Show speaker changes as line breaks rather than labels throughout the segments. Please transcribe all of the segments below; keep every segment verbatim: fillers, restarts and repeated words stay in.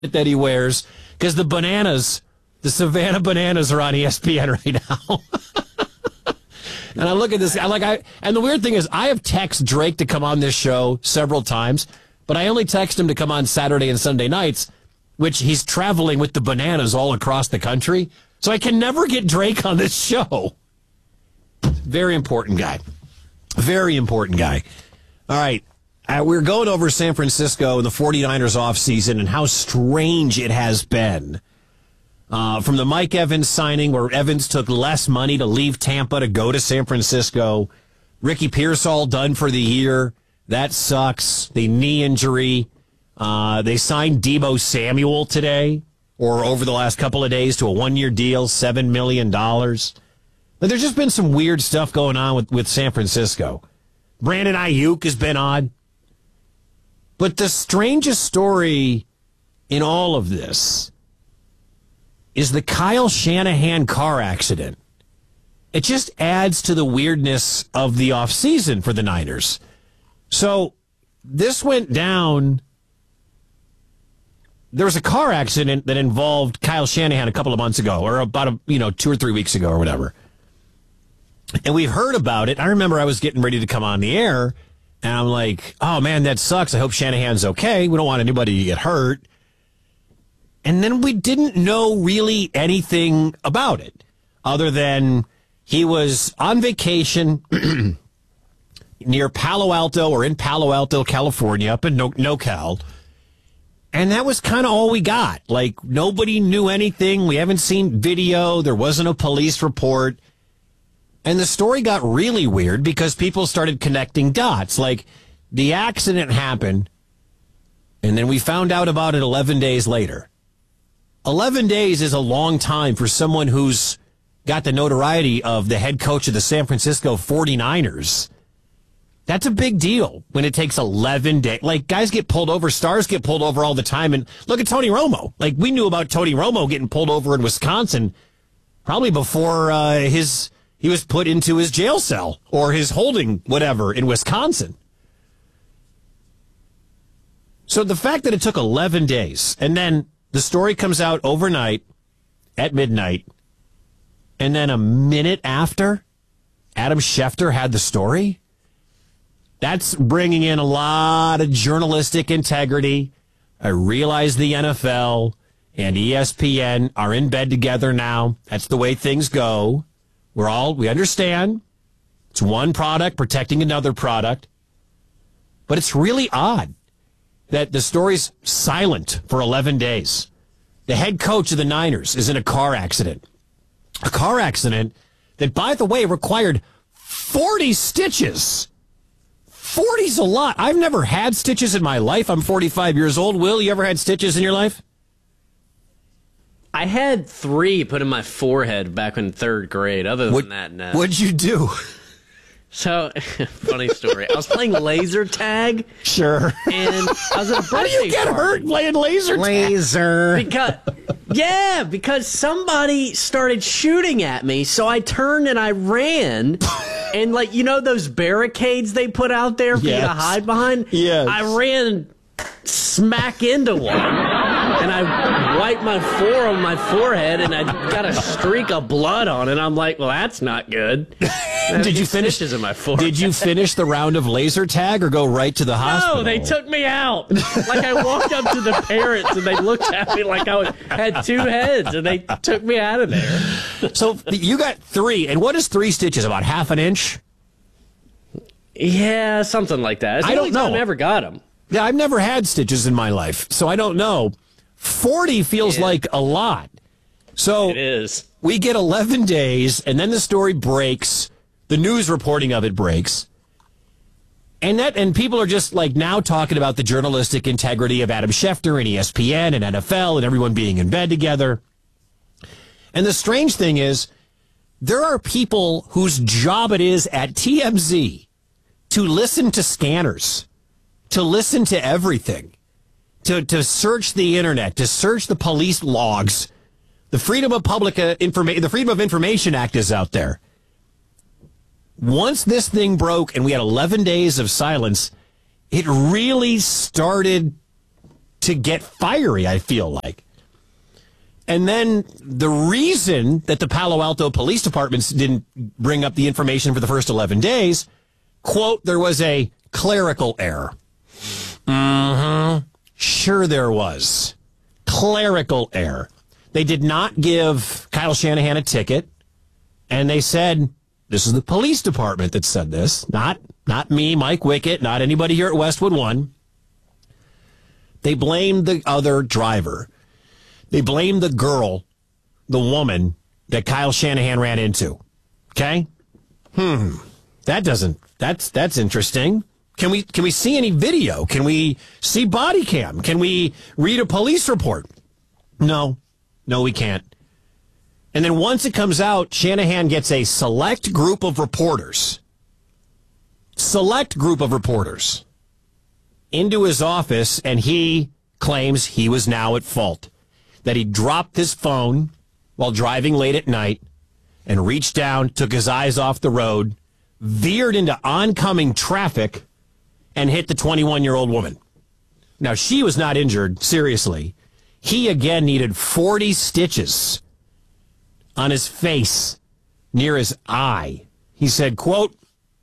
that he wears because the bananas, the Savannah Bananas, are on E S P N right now. And I look at this, I like I, and the weird thing is, I have texted Drake to come on this show several times, but I only text him to come on Saturday and Sunday nights, which he's traveling with the bananas all across the country. So I can never get Drake on this show. Very important guy. Very important guy. All right. Uh, we're going over San Francisco and the 49ers offseason and how strange it has been. Uh, from the Mike Evans signing, where Evans took less money to leave Tampa to go to San Francisco. Ricky Pearsall done for the year. That sucks. The knee injury. Uh, they signed Deebo Samuel today, or over the last couple of days, to a one-year deal, seven million dollars. But there's just been some weird stuff going on with, with San Francisco. Brandon Ayuk has been odd. But the strangest story in all of this is the Kyle Shanahan car accident. It just adds to the weirdness of the offseason for the Niners. So this went down. There was a car accident that involved Kyle Shanahan a couple of months ago, or about a, you know, two or three weeks ago or whatever. And we've heard about it. I remember I was getting ready to come on the air, and I'm like, oh, man, that sucks. I hope Shanahan's okay. We don't want anybody to get hurt. And then we didn't know really anything about it, other than he was on vacation near Palo Alto, or in Palo Alto, California, up in no- NoCal. And that was kind of all we got. Like, nobody knew anything. We haven't seen video. There wasn't a police report. And the story got really weird because people started connecting dots. Like, the accident happened, and then we found out about it eleven days later. eleven days is a long time for someone who's got the notoriety of the head coach of the San Francisco 49ers. That's a big deal when it takes eleven days. Like, guys get pulled over, stars get pulled over all the time. And look at Tony Romo. Like, we knew about Tony Romo getting pulled over in Wisconsin probably before uh, his he was put into his jail cell or his holding whatever in Wisconsin. So the fact that it took eleven days, and then the story comes out overnight at midnight, and then a minute after, Adam Schefter had the story. That's bringing in a lot of journalistic integrity. I realize the N F L and E S P N are in bed together now. That's the way things go. We're all, we understand. It's one product protecting another product. But it's really odd that the story's silent for eleven days. The head coach of the Niners is in a car accident. A car accident that, by the way, required forty stitches. forty's a lot. I've never had stitches in my life. I'm forty-five years old. Will, you ever had stitches in your life?
I had three put in my forehead back in third grade. Other than
what,
that, no.
What'd you do?
So, funny story. I was playing laser tag.
Sure.
And I was at a birthday
How do you get
party.
hurt playing laser tag?
Laser.
Because, yeah, because somebody started shooting at me, so I turned and I ran. And, like, you know those barricades they put out there for
Yes.
you to hide behind?
Yes.
I ran smack into one, and I wiped my forearm on my forehead, and I got a streak of blood on it. I'm like, well, that's not good.
Did you finish?
Stitches in my forehead.
Did you finish the round of laser tag or go right to the hospital?
No, they took me out. Like, I walked up to the parents, and they looked at me like I was, had two heads, and they took me out of there.
So you got three, and what is three stitches? About half an inch?
Yeah, something like that. It's the
I
only
don't
time
know.
I ever got them.
Yeah, I've never had stitches in my life, so I don't know. forty feels
Yeah.
like a lot. So
It is.
we get eleven days, and then the story breaks. The news reporting of it breaks. And that, and people are just like now talking about the journalistic integrity of Adam Schefter and E S P N and N F L and everyone being in bed together. And the strange thing is, there are people whose job it is at T M Z to listen to scanners, to listen to everything, to, to search the internet, to search the police logs. The Freedom of Public uh, Informa- the Freedom of Information Act is out there. Once this thing broke and we had eleven days of silence, it really started to get fiery, I feel like. And then the reason that the Palo Alto Police Department didn't bring up the information for the first eleven days, quote, there was a clerical error. Mm-hmm. Sure there was. Clerical error. They did not give Kyle Shanahan a ticket, and they said, this is the police department that said this, not, not me, Mike Wickett, not anybody here at Westwood One. They blamed the other driver. They blamed the girl, the woman that Kyle Shanahan ran into. Okay? Hmm. That doesn't, that's, that's interesting. Can we, can we see any video? Can we see body cam? Can we read a police report? No. No, we can't. And then once it comes out, Shanahan gets a select group of reporters, select group of reporters into his office, and he claims he was now at fault, that he dropped his phone while driving late at night and reached down, took his eyes off the road, veered into oncoming traffic, and hit the twenty-one-year-old woman. Now, she was not injured, seriously. He, again, needed forty stitches on his face near his eye. He said, quote,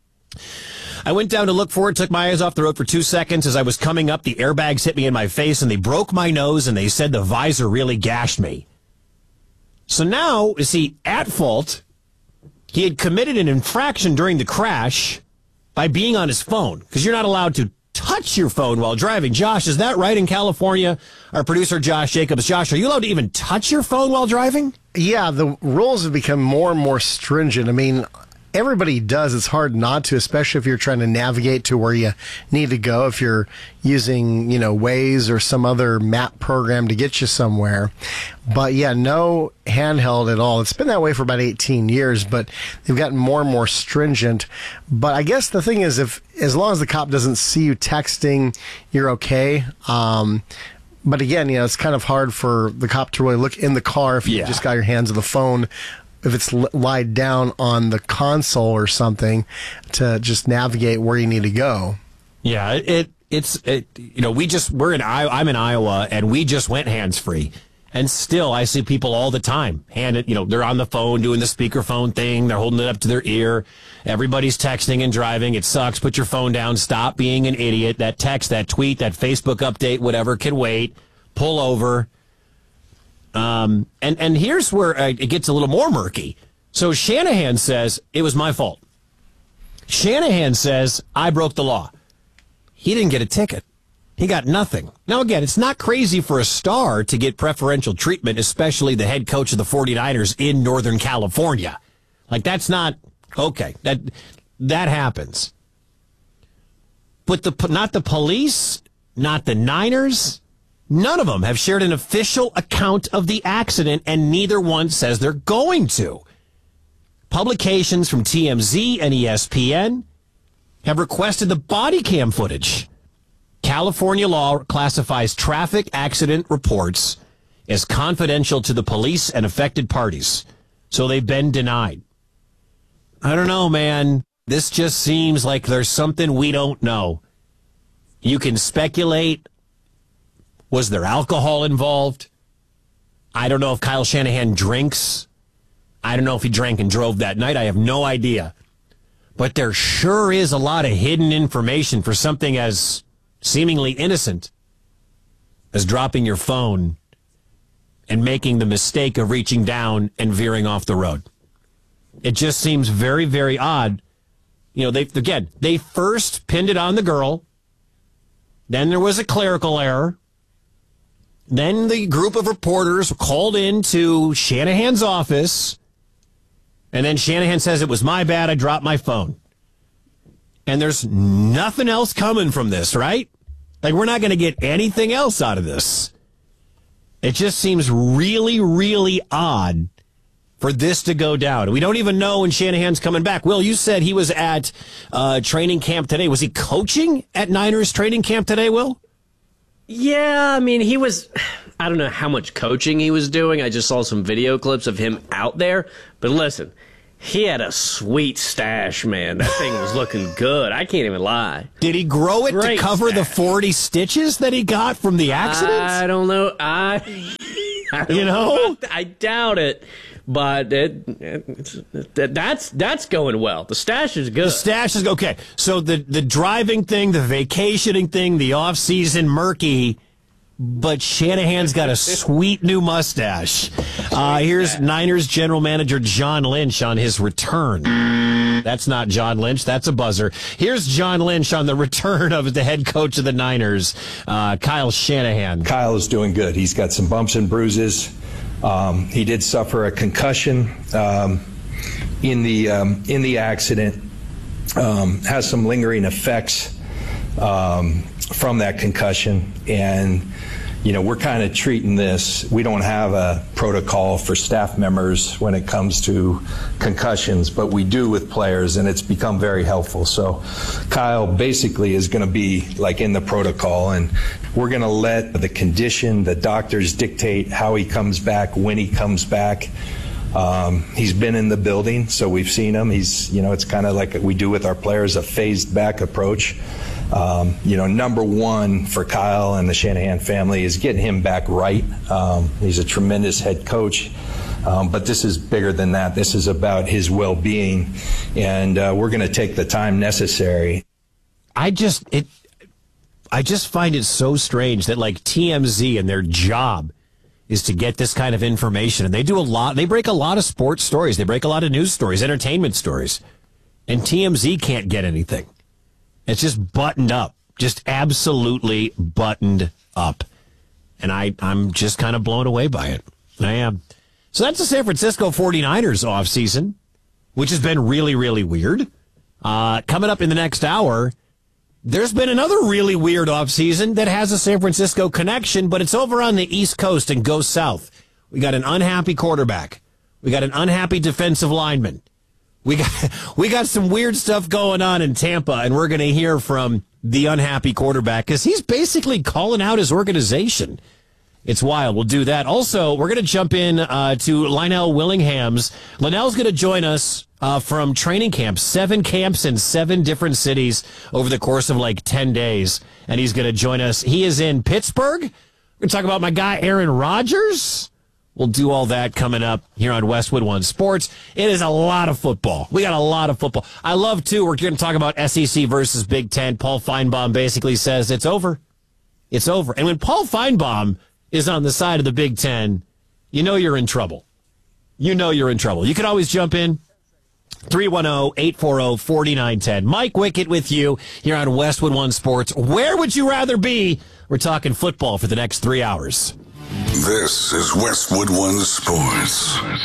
I went down to look for it, took my eyes off the road for two seconds. As I was coming up, the airbags hit me in my face, and they broke my nose, and they said the visor really gashed me. So now, is he at fault? He had committed an infraction during the crash by being on his phone, because you're not allowed to touch your phone while driving. Josh, is that right in California? Our producer, Josh Jacobs. Josh, are you allowed to even touch your phone while driving?
Yeah, the rules have become more and more stringent. I mean, everybody does. It's hard not to, especially if you're trying to navigate to where you need to go, if you're using, you know, Waze or some other map program to get you somewhere. But yeah, no handheld at all. It's been that way for about eighteen years, but they've gotten more and more stringent. But I guess the thing is, if as long as the cop doesn't see you texting, you're okay. Um, but again, you know, it's kind of hard for the cop to really look in the car if you
Yeah.
just got your hands on the phone, if it's lied down on the console or something, to just navigate where you need to go.
Yeah, it it's it, you know, we just we're in Iowa, I'm in Iowa, and we just went hands free, and still I see people all the time hand it, you know, they're on the phone doing the speakerphone thing, they're holding it up to their ear, everybody's texting and driving. It sucks. Put your phone down. Stop being an idiot. That text, that tweet, that Facebook update, whatever can wait. Pull over. Um, and, and here's where uh, it gets a little more murky. So Shanahan says, it was my fault. Shanahan says, I broke the law. He didn't get a ticket. He got nothing. Now, again, it's not crazy for a star to get preferential treatment, especially the head coach of the 49ers in Northern California. Like, that's not, okay, that that happens. But the not the police, not the Niners, none of them have shared an official account of the accident, and neither one says they're going to. Publications from T M Z and E S P N have requested the body cam footage. California law classifies traffic accident reports as confidential to the police and affected parties, so they've been denied. I don't know, man. This just seems like there's something we don't know. You can speculate. Was there alcohol involved? I don't know if Kyle Shanahan drinks. I don't know if he drank and drove that night. I have no idea. But there sure is a lot of hidden information for something as seemingly innocent as dropping your phone and making the mistake of reaching down and veering off the road. It just seems very, very odd. You know, they again, they first pinned it on the girl. Then there was a clerical error. Then the group of reporters were called into Shanahan's office. And then Shanahan says, it was my bad, I dropped my phone. And there's nothing else coming from this, right? Like, we're not going to get anything else out of this. It just seems really, really odd for this to go down. We don't even know when Shanahan's coming back. Will, you said he was at uh, training camp today. Was he coaching at Niners training camp today, Will?
Yeah, I mean, he was, I don't know how much coaching he was doing. I just saw some video clips of him out there. But listen, He had a sweet stash, man. That thing was looking good. I can't even lie.
Did he grow it
Great
to cover
stash.
the forty stitches that he got from the accident?
I don't know. I, I don't
You know?
I doubt it. But it, it's, it, that's that's going well. The stash is good.
The stash is okay. So the the driving thing, the vacationing thing, the off season murky, but Shanahan's got a sweet new mustache. Uh, here's Niners general manager John Lynch on his return. That's not John Lynch. That's a buzzer. Here's John Lynch on the return of the head coach of the Niners, uh, Kyle Shanahan.
Kyle is doing good. He's got some bumps and bruises. Um, he did suffer a concussion um, in the um, in the accident. Um, has some lingering effects um, from that concussion, and you know we're kind of treating this. We don't have a protocol for staff members when it comes to concussions, but we do with players, and it's become very helpful. So Kyle basically is going to be like in the protocol, and we're going to let the condition, the doctors dictate how he comes back, when he comes back. Um, he's been in the building, so we've seen him. He's, you know, it's kind of like we do with our players, a phased back approach. Um, you know, number one for Kyle and the Shanahan family is getting him back right. Um, he's a tremendous head coach. Um, but this is bigger than that. This is about his well-being, and uh, we're going to take the time necessary.
I just it. I just find it so strange that like T M Z and their job is to get this kind of information. And they do a lot. They break a lot of sports stories. They break a lot of news stories, entertainment stories. And T M Z can't get anything. It's just buttoned up, just absolutely buttoned up. And I, I'm just kind of blown away by it. I am. So that's the San Francisco forty-niners offseason, which has been really, really weird. Uh, coming up in the next hour, there's been another really weird offseason that has a San Francisco connection, but it's over on the East Coast and goes south. We got an unhappy quarterback. We got an unhappy defensive lineman. We got we got some weird stuff going on in Tampa, and we're going to hear from the unhappy quarterback because he's basically calling out his organization. It's wild. We'll do that. Also, we're going to jump in uh, to Lionel Willingham's. Linnell's going to join us uh, from training camp, seven camps in seven different cities over the course of like ten days. And he's going to join us. He is in Pittsburgh. We're going to talk about my guy, Aaron Rodgers. We'll do all that coming up here on Westwood One Sports. It is a lot of football. We got a lot of football. I love, too, we're going to talk about S E C versus Big Ten. Paul Feinbaum basically says it's over. It's over. And when Paul Feinbaum is on the side of the Big Ten, you know you're in trouble. You know you're in trouble. You can always jump in. three one zero, eight four zero, four nine one zero. Mike Wickett with you here on Westwood One Sports. Where would you rather be? We're talking football for the next three hours.
This is Westwood One Sports.